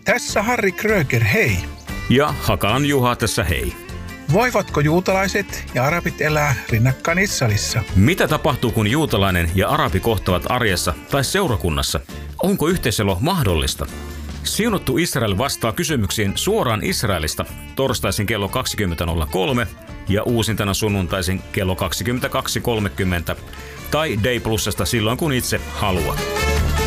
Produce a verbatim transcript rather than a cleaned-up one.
Tässä Harri Kröger, hei. Ja Hakalan Juha tässä hei. Voivatko juutalaiset ja arabit elää rinnakkain Israelissa? Mitä tapahtuu, kun juutalainen ja arabi kohtavat arjessa tai seurakunnassa? Onko yhteiselo mahdollista? Siunattu Israel vastaa kysymyksiin suoraan Israelista torstaisin kello kaksikymmentä nolla kolme ja uusintana sunnuntaisin kello kaksikymmentäkaksi kolmekymmentä tai Day Plusasta silloin kun itse haluat.